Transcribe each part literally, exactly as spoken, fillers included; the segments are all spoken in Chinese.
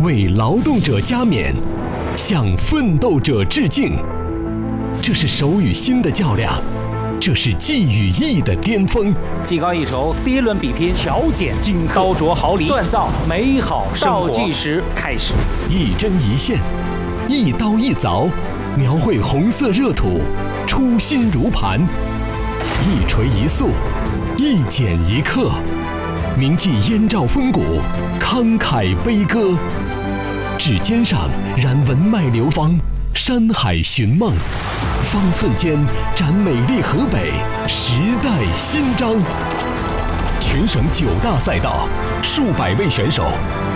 为劳动者加冕，向奋斗者致敬。这是手与心的较量，这是技与艺的巅峰。 技高一筹，第一轮比拼，巧剪金刻，刀琢毫厘，锻造美好生活。倒计时开始， 一针一线，一刀一凿，描绘红色热土，初心如磐。一锤一塑，一剪一刻，铭记燕赵风骨，慷慨悲歌。指尖上燃文脉流芳，山海寻梦，方寸间展美丽河北，时代新章。全省九大赛道，数百位选手，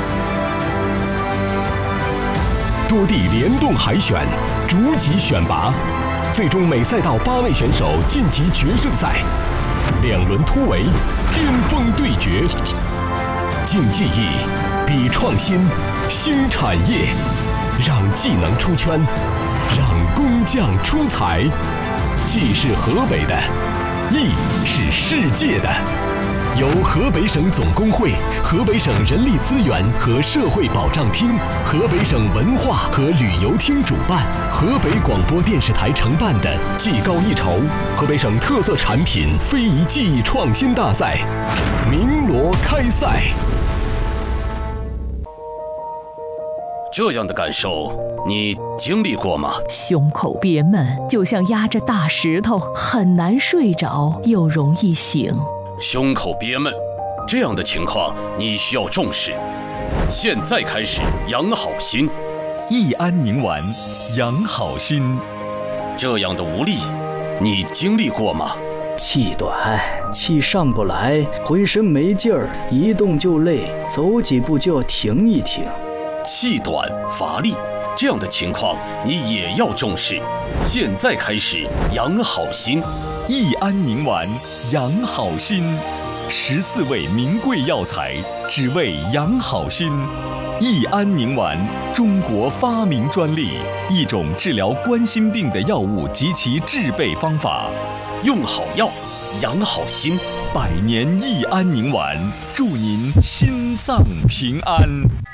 多地联动海选，逐级选拔，最终每赛道八位选手晋级决胜赛。两轮突围，巅峰对决，竞技艺，比创新，新产业，让技能出圈，让工匠出彩。技是河北的，艺是世界的。由河北省总工会、河北省人力资源和社会保障厅、河北省文化和旅游厅主办，河北广播电视台承办的技高一筹河北省特色产品非遗技艺创新大赛鸣锣开赛。 这样的感受，你经历过吗？ 胸口憋闷，就像压着大石头，很难睡着，又容易醒。 胸口憋闷，这样的情况你需要重视。现在开始养好心， 益安宁丸养好心。 这样的无力，你经历过吗？ 气短，气上不来，浑身没劲儿，一动就累，走几步就要停一停。 气短乏力，这样的情况你也要重视。现在开始养好心， 益安宁丸养好心，十四味名贵药材，只为养好心。益安宁丸，中国发明专利，一种治疗冠心病的药物及其制备方法。 用好药，养好心， 百年益安宁丸，祝您心脏平安。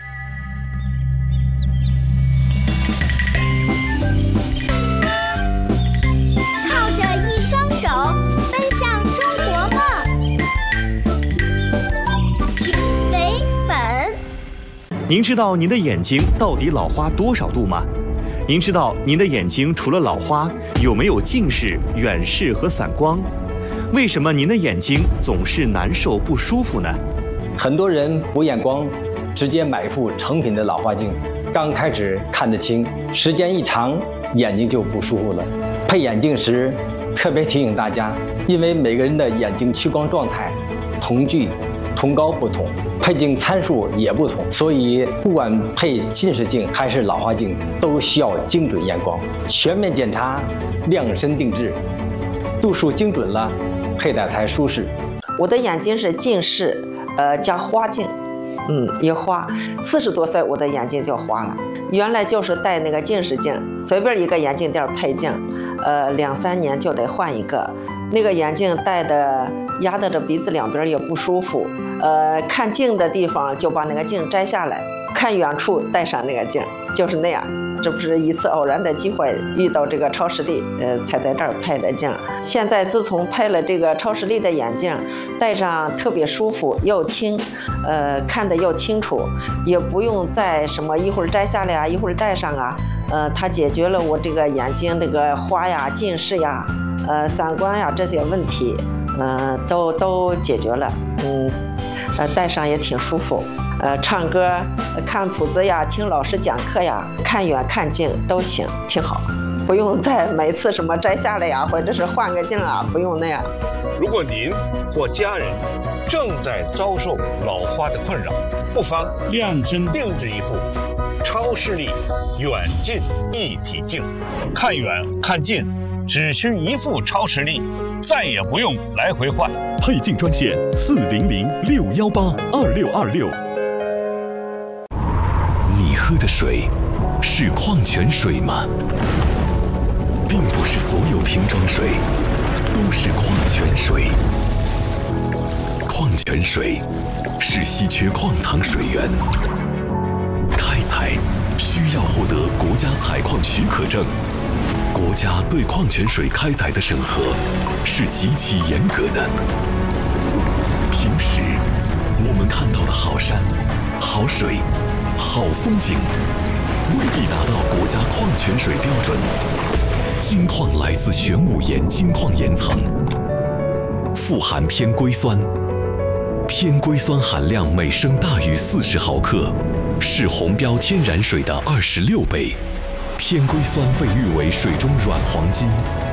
您知道您的眼睛到底老花多少度吗？您知道您的眼睛除了老花，有没有近视、远视和散光？为什么您的眼睛总是难受不舒服呢？ 很多人补眼光，直接买副成品的老花镜，刚开始看得清，时间一长，眼睛就不舒服了。配眼镜时，特别提醒大家，因为每个人的眼睛屈光状态、瞳距、瞳高不同，配镜参数也不同，所以不管配近视镜还是老花镜，都需要精准验光，全面检查，量身定制，度数精准了，佩戴才舒适。 我的眼睛是近视，呃加花镜，嗯也花。四十多岁我的眼睛就花了，原来就是戴那个近视镜，随便一个眼镜店配镜，呃两三年就得换一个。那个眼镜戴的压得着鼻子两边也不舒服，呃，看近的地方就把那个镜摘下来，看远处戴上那个镜，就是那样。这不是一次偶然的机会遇到这个超视力，呃，才在这儿配的镜。现在自从配了这个超视力的眼镜，戴上特别舒服又轻，呃，看得又清楚，也不用再什么一会儿摘下来啊，一会儿戴上啊，呃，它解决了我这个眼睛这个花呀、近视呀。呃，散光呀这些问题，嗯、呃，都都解决了，嗯，呃，戴上也挺舒服，呃，唱歌、看谱子呀，听老师讲课呀，看远看近都行，挺好，不用再每次什么摘下来呀，或者是换个镜啊，不用那样。 如果您或家人正在遭受老花的困扰，不妨量身定制一副超视力远近一体镜，看远看近。只需一副超视力，再也不用来回换。 配镜专线四零零六幺八二六二六。 你喝的水是矿泉水吗？并不是所有瓶装水都是矿泉水。矿泉水是稀缺矿藏水源，开获得国家采矿许可证。国家对矿泉水开采的审核是极其严格的。平时我们看到的好山、好水、好风景，未必达到国家矿泉水标准。金矿来自玄武岩金矿岩层，富含偏硅酸，偏硅酸含量每升大于四十毫克，是红标天然水的二十六倍。偏硅酸被誉为水中软黄金。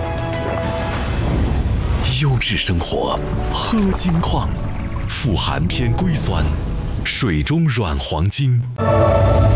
优质生活，喝金矿，富含偏硅酸，水中软黄金。